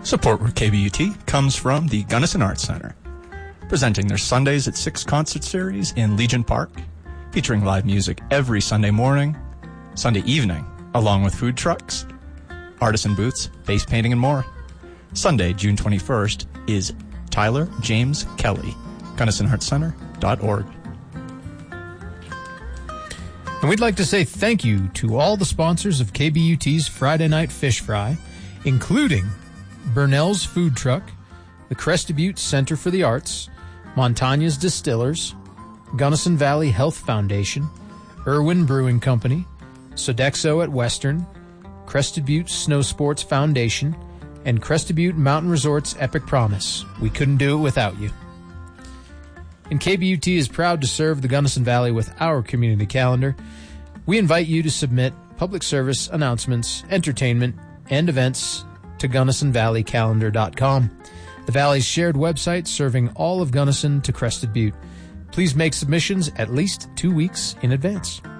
Support for KBUT comes from the Gunnison Arts Center, presenting their Sundays at 6 concert series in Legion Park, featuring live music every Sunday morning, Sunday evening, along with food trucks, artisan booths, face painting, and more. Sunday, June 21st, is Tyler James Kelly, GunnisonArtsCenter.org. And we'd like to say thank you to all the sponsors of KBUT's Friday Night Fish Fry, including Burnell's Food Truck, the Crested Butte Center for the Arts, Montaña's Distillers, Gunnison Valley Health Foundation, Irwin Brewing Company, Sodexo at Western, Crested Butte Snow Sports Foundation, and Crested Butte Mountain Resorts Epic Promise. We couldn't do it without you. And KBUT is proud to serve the Gunnison Valley with our community calendar. We invite you to submit public service announcements, entertainment, and events to GunnisonValleyCalendar.com, the Valley's shared website serving all of Gunnison to Crested Butte. Please make submissions at least 2 weeks in advance.